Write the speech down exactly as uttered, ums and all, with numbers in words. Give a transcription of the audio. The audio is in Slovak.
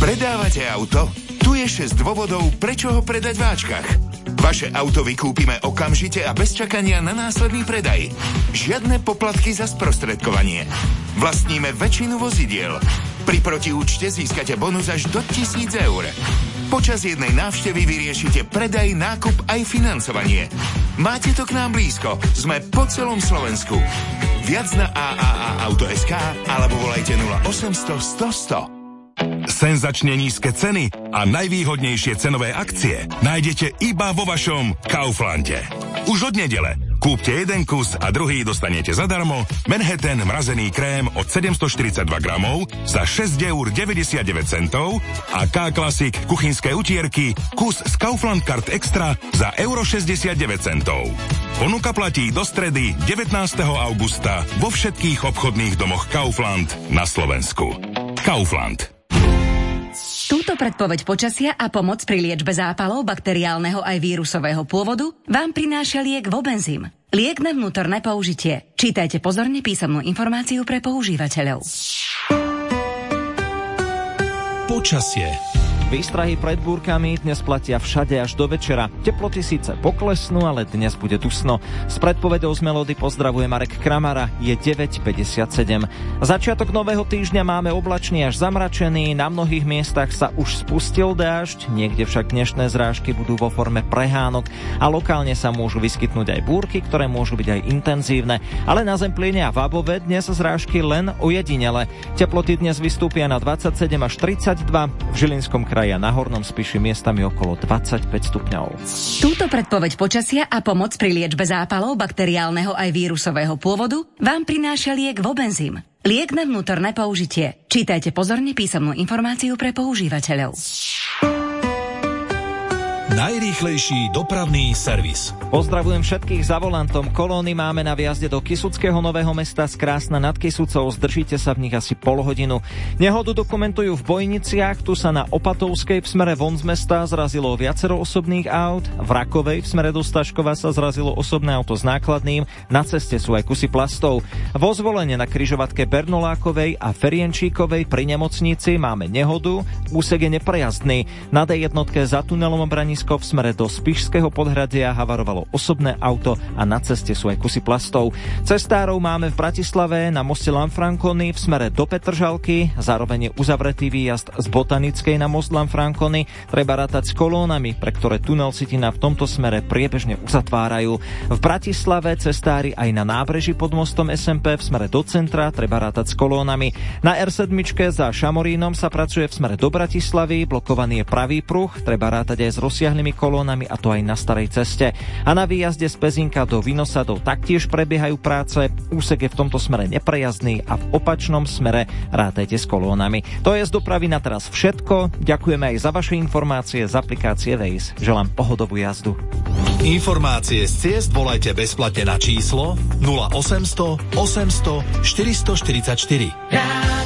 Predávate auto? Tu je šesť dôvodov, prečo ho predať v Ačkach. Vaše auto vykúpime okamžite a bez čakania na následný predaj. Žiadne poplatky za sprostredkovanie. Vlastníme väčšinu vozidiel. Pri protiúčte získate bonus až do tisíc eur. Počas jednej návštevy vyriešite predaj, nákup aj financovanie. Máte to k nám blízko. Sme po celom Slovensku. Viac na a a a auto bodka es ká alebo volajte nula osemsto sto sto. Senzačne nízke ceny a najvýhodnejšie cenové akcie nájdete iba vo vašom Kauflande. Už od nedele kúpte jeden kus a druhý dostanete zadarmo Manhattan mrazený krém od sedemstoštyridsaťdva gramov za šesť eur deväťdesiatdeväť centov a K-Classic kuchynské utierky kus z Kaufland Card Extra za euro šesťdesiatdeväť centov. Ponuka platí do stredy devätnásteho augusta vo všetkých obchodných domoch Kaufland na Slovensku. Kaufland. Túto predpoveď počasia a pomoc pri liečbe zápalov bakteriálneho aj vírusového pôvodu vám prináša liek Vobenzym. Liek na vnútorné použitie. Čítajte pozorne písomnú informáciu pre používateľov. Počasie. Výstrahy pred búrkami dnes platia všade až do večera. Teploty síce poklesnú, ale dnes bude dusno. S predpovedou z Melody pozdravuje Marek Kramara. Je deväť päťdesiatsedem. Začiatok nového týždňa máme oblačný až zamračený. Na mnohých miestach sa už spustil dážď. Niekde však dnešné zrážky budú vo forme prehánok a lokálne sa môžu vyskytnúť aj búrky, ktoré môžu byť aj intenzívne. Ale na Zemplíne a Vábove dnes zrážky len ojedinele. Teploty dnes vystúpia na dvadsaťsedem až tridsaťdva. V Žilinskom kraji a na Hornom Spiši miestami okolo dvadsaťpäť stupňov. Túto predpoveď počasia a pomoc pri liečbe zápalov bakteriálneho aj vírusového pôvodu vám prináša liek Vobenzym. Liek na vnútorné použitie. Čítajte pozorne písomnú informáciu pre používateľov. Najrýchlejší dopravný servis. Pozdravujem všetkých za volantom. Kolóny máme na viazde do Kysuckého Nového Mesta z Krásna nad Kysucou. Zdržíte sa v nich asi pol hodinu. Nehodu dokumentujú v Bojniciach. Tu sa na Opatovskej v smere von z mesta zrazilo viacero osobných aut. V Rakovej v smere do Staškova sa zrazilo osobné auto s nákladným. Na ceste sú aj kusy plastov. Vo Zvolene na križovatke Bernolákovej a Ferienčíkovej pri nemocnici máme nehodu. Úsek je neprejazdný. Na dé jednotke za tunelom Branisko v smere do Spišského Podhradia havarovalo osobné auto a na ceste sú aj kusy plastov. Cestárov máme v Bratislave na moste Lanfranconi v smere do Petržalky, zároveň je uzavretý výjazd z Botanickej na most Lanfranconi. Treba rátať s kolónami, pre ktoré tunel Citina v tomto smere priebežne uzatvárajú. V Bratislave cestári aj na nábreží pod mostom es em pé v smere do centra treba rátať s kolónami. Na er sedem za Šamorínom sa pracuje v smere do Bratislavy, blokovaný je pravý pruh, treba rátať aj s rozsiahlými kolónami, a to aj na starej ceste. A na výjazde z Pezinka do Vinosadov taktiež prebiehajú práce. Úsek je v tomto smere neprejazdný a v opačnom smere rátajte s kolónami. To je z dopravy na teraz všetko. Ďakujeme aj za vaše informácie z aplikácie Waze. Želám pohodovú jazdu. Informácie z ciest volajte bezplatne na číslo nula osemsto osemsto štyristoštyridsaťštyri.